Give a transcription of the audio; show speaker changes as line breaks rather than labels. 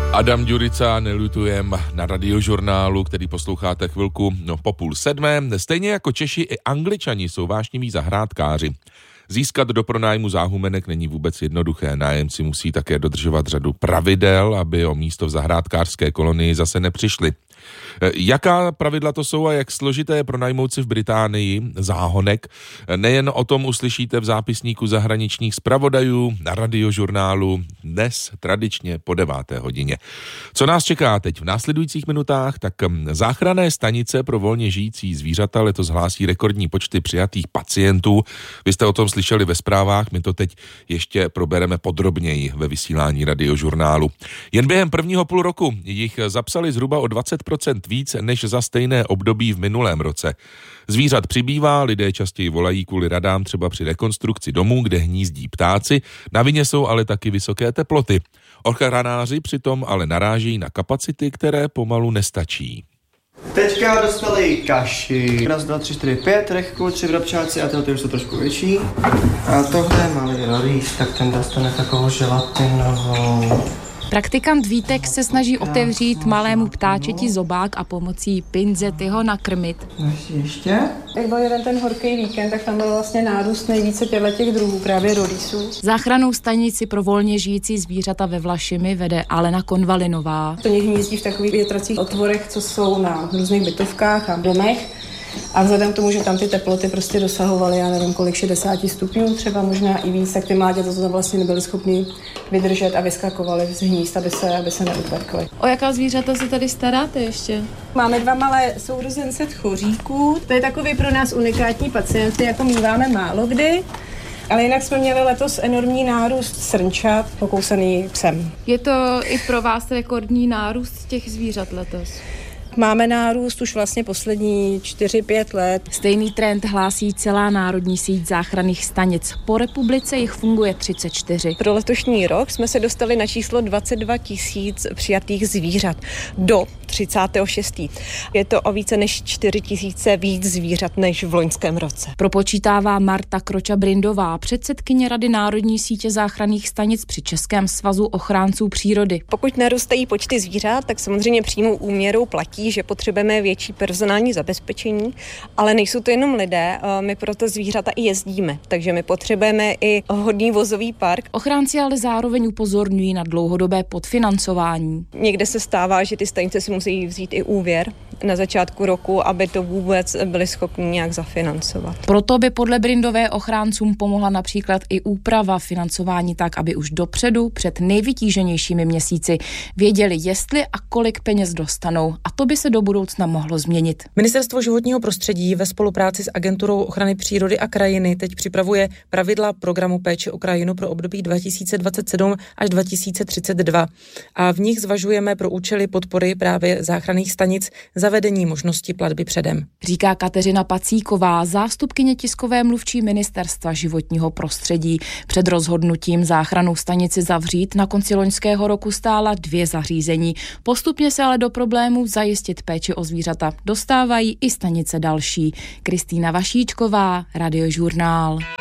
Adam Ďurica, nelutujem, na Radiožurnálu, který posloucháte chvilku po 6:30. Stejně jako Češi i Angličani jsou vášniví zahrádkáři. Získat do pronájmu záhumenek není vůbec jednoduché. Nájemci musí také dodržovat řadu pravidel, aby o místo v zahrádkářské kolonii zase nepřišli. Jaká pravidla to jsou a jak složité je pronajmout si v Británii záhonek? Nejen o tom uslyšíte v zápisníku zahraničních zpravodajů na Radiožurnálu dnes tradičně po 9:00. Co nás čeká teď v následujících minutách? Tak záchranné stanice pro volně žijící zvířata letos hlásí rekordní počty přijatých pacientů. Vy jste o tom slyšeli ve zprávách, my to teď ještě probereme podrobněji ve vysílání Radiožurnálu. Jen během prvního půl roku jich zapsali zhruba o 20% víc než za stejné období v minulém roce. Zvířat přibývá, lidé častěji volají kvůli radám třeba při rekonstrukci domů, kde hnízdí ptáci, na vině jsou ale taky vysoké teploty. Ochranáři přitom ale naráží na kapacity, které pomalu nestačí.
Teďka dostali kaši. 1, 2, 3, 4, 5, rechku, 3 vrabčáci a ty už jsou trošku větší. A tohle malý rýs, tak ten dostane takovou želatinovou.
Praktikant Vítek se snaží otevřít malému ptáčeti zobák a pomocí pinzety ho nakrmit.
Ještě?
Jak byl jeden ten horký víkend, tak tam byl vlastně nárůst nejvíce těch druhů, právě rýsů.
Záchrannou stanici pro volně žijící zvířata ve Vlašimi vede Alena Konvalinová.
To hnízdí v takových větracích otvorech, co jsou na různých bytovkách a domech. A vzhledem k tomu, že tam ty teploty prostě dosahovaly, já nevím kolik, 60 stupňů, třeba možná i víc, tak ty mláďata to tam vlastně nebyly schopni vydržet a vyskakovali z hnízd, aby se neutvrdkly.
O jaká zvířata se tady staráte ještě?
Máme 2 malé sourozence tchoříků. To je takový pro nás unikátní pacienty, jako míváme málo kdy. Ale jinak jsme měli letos enormní nárůst srnčat, pokousaný psem.
Je to i pro vás rekordní nárůst těch zvířat letos?
Máme nárůst už vlastně poslední 4-5 let.
Stejný trend hlásí celá národní síť záchranných stanic. Po republice jich funguje 34.
Pro letošní rok jsme se dostali na číslo 22 000 přijatých zvířat do 36. Je to o více než 4 000 víc zvířat než v loňském roce.
Propočítává Marta Kroča-Brindová, předsedkyně Rady národní sítě záchranných stanic při Českém svazu ochránců přírody.
Pokud narůstají počty zvířat, tak samozřejmě přímou úměrou platí, že potřebujeme větší personální zabezpečení, ale nejsou to jenom lidé, my proto zvířata i jezdíme, takže my potřebujeme i hodný vozový park.
Ochránci ale zároveň upozorňují na dlouhodobé podfinancování.
Někde se stává, že ty stanice si musí vzít i úvěr na začátku roku, aby to vůbec byli schopni nějak zafinancovat.
Proto by podle Brindové ochráncům pomohla například i úprava financování tak, aby už dopředu, před nejvytíženějšími měsíci, věděli, jestli a kolik peněz dostanou, a to by se do budoucna mohlo změnit.
Ministerstvo životního prostředí ve spolupráci s Agenturou ochrany přírody a krajiny teď připravuje pravidla programu péče o krajinu pro období 2027 až 2032 a v nich zvažujeme pro účely podpory právě záchranných stanic zavedení možnosti platby předem.
Říká Kateřina Pacíková, zástupkyně tiskové mluvčí Ministerstva životního prostředí. Před rozhodnutím záchrannou stanici zavřít na konci loňského roku stála 2 zařízení. Postupně se ale do problému zajistit péči o zvířata dostávají i stanice další. Kristýna Vašíčková, Radiožurnál.